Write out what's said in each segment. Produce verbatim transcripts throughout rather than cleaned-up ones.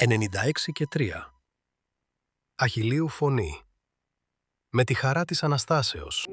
ενενήντα έξι και τρία. Αχιλλείου φωνή. Με τη χαρά της Αναστάσεως.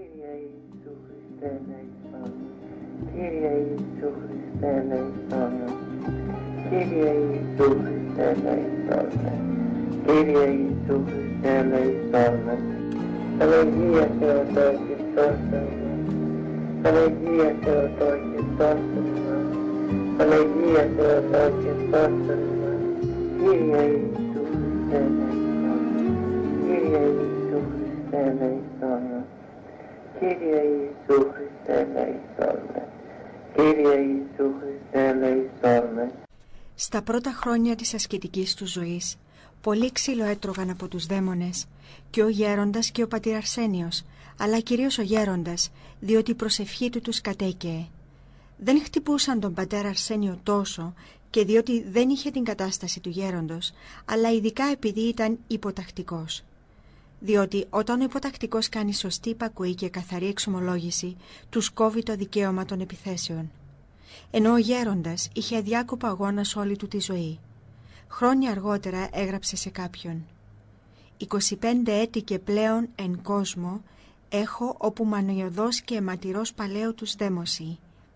Κύριε Ιησού Χριστέ ελεησόν με. Κύριε Ιησού Χριστέ ελεησόν με. Κύριε Ιησού Χριστέ ελεησόν με. Παναγία Θεοτόκη σώσον με. Παναγία Θεοτόκη σώσον με. Παναγία Θεοτόκη σώσον με. Κύριε Ιησού Χριστέ ελεησόν με. Κύριε Ιησού Χριστέ ελεησόν με. Κύριε Ιησού Χριστέ ελεησόν με. Κύριε Ιησού Χριστέ ελεησόν με. Στα πρώτα χρόνια της ασκητικής του ζωής, πολύ ξύλο έτρωγαν από τους δαίμονες, και ο γέροντας και ο πατήρ Αρσένιος, αλλά κυρίως ο γέροντας, διότι η προσευχή του τους κατέκαιε. Δεν χτυπούσαν τον πατέρα Αρσένιο τόσο, και διότι δεν είχε την κατάσταση του γέροντος, αλλά ειδικά επειδή ήταν υποτακτικός. Διότι όταν ο υποτακτικός κάνει σωστή υπακοή και καθαρή εξομολόγηση, τους κόβει το δικαίωμα των επιθέσεων. Ενώ ο γέροντας είχε αδιάκοπο αγώνα σε όλη του τη ζωή. Χρόνια αργότερα έγραψε σε κάποιον: «είκοσι πέντε έτη και πλέον εν κόσμο έχω όπου μανιωδός και αιματηρός παλαιό τους δέμωση.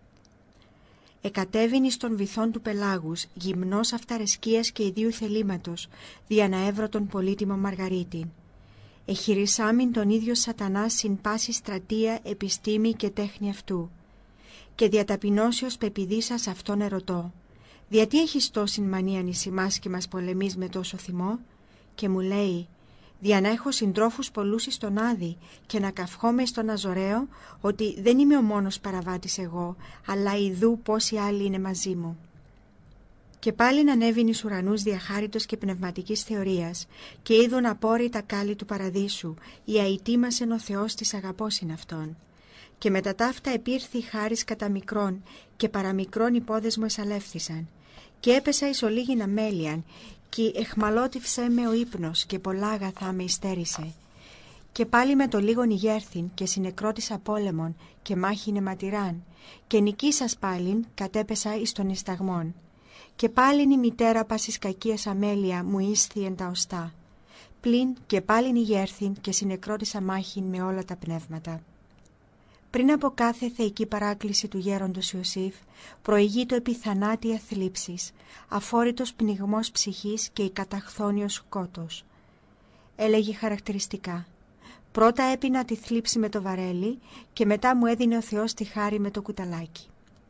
Εκατέβην εις των βυθών του πελάγους, γυμνός αυταρεσκίας και ιδίου θελήματος, δια να έβρω τον πολύτιμο Μαργαρίτην. Εχειρισάμην τον ίδιο σατανά συν πάση στρατεία, επιστήμη και τέχνη αυτού. Και δια ταπεινώσεως πεπηδήσας αυτόν ερωτώ, διατί έχεις τόσην μανίαν εις ημάς και μας πολεμείς με τόσο θυμό? Και μου λέει, δια να έχω συντρόφους πολλούς εις τον Άδη και να καυχόμαι εις τον Αζωραίο, ότι δεν είμαι ο μόνος παραβάτης εγώ, αλλά ιδού πόσοι άλλοι είναι μαζί μου. Και πάλιν ανέβην εις ουρανούς διαχάριτος και πνευματικής θεωρίας, και είδον απόρριτα κάλλη του παραδείσου, η αητήμασεν ο Θεός της αγαπώσιν αυτόν. Και μετά ταύτα επήρθη χάρις κατά μικρόν, και παραμικρόν οι πόδες μου εσαλεύθησαν. Και έπεσα εις ολίγην αμέλειαν, και εχμαλώτιψε με ο ύπνος, και πολλά αγαθά με υστέρησε. Και πάλι με το λίγον ηγέρθην, και συνεκρότησα πόλεμον, και μάχην αιματηράν, και νικήσας πάλιν κατέπεσα εις των ισταγμών. Και πάλιν η μητέρα πάσης κακίας αμέλεια μου ίσθη εν τα οστά. Πλην και πάλιν ηγέρθην, και συνεκρότησα μάχην με όλα τα πνεύματα. Πριν από κάθε θεϊκή παράκληση του γέροντος Ιωσήφ, προηγεί το επιθανάτια θλίψης, αφόρητος πνιγμός ψυχής και η καταχθόνιος κότος. Έλεγε χαρακτηριστικά: πρώτα έπινα τη θλίψη με το βαρέλι και μετά μου έδινε ο Θεός τη χάρη με το κουταλάκι.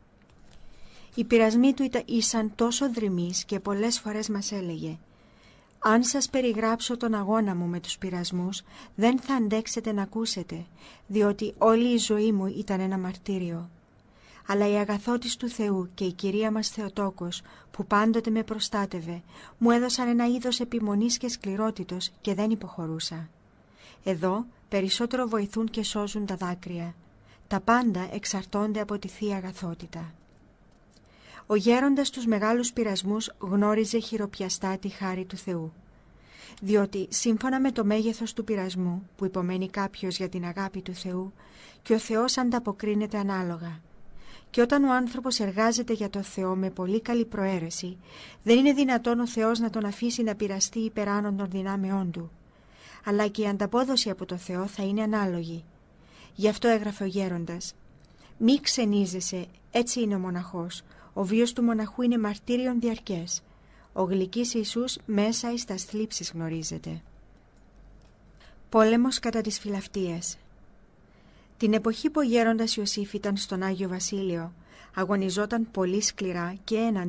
Οι πειρασμοί του ήσαν τόσο δρυμείς και πολλές φορές μας έλεγε: αν σας περιγράψω τον αγώνα μου με τους πειρασμούς, δεν θα αντέξετε να ακούσετε, διότι όλη η ζωή μου ήταν ένα μαρτύριο. Αλλά η αγαθότης του Θεού και η Κυρία μας Θεοτόκος, που πάντοτε με προστάτευε, μου έδωσαν ένα είδος επιμονής και σκληρότητος και δεν υποχωρούσα. Εδώ περισσότερο βοηθούν και σώζουν τα δάκρυα. Τα πάντα εξαρτώνται από τη Θεία Αγαθότητα. Ο γέροντας τους μεγάλους πειρασμούς γνώριζε χειροπιαστά τη χάρη του Θεού. Διότι σύμφωνα με το μέγεθος του πειρασμού που υπομένει κάποιος για την αγάπη του Θεού, και ο Θεός ανταποκρίνεται ανάλογα. Και όταν ο άνθρωπος εργάζεται για το Θεό με πολύ καλή προαίρεση, δεν είναι δυνατόν ο Θεός να τον αφήσει να πειραστεί υπεράνω των δυνάμεών του. Αλλά και η ανταπόδοση από το Θεό θα είναι ανάλογη. Γι' αυτό έγραφε ο γέροντας: «Μη ξενίζεσαι, έτσι είναι ο μοναχός. Ο βίος του μοναχού είναι μαρτύριον διαρκές. Ο γλυκής Ιησούς μέσα εις τας θλίψεις γνωρίζεται». Πόλεμος κατά της Φιλαυτίας. Την εποχή που ο γέροντας Ιωσήφ ήταν στον Άγιο Βασίλειο, αγωνιζόταν πολύ σκληρά και έναντι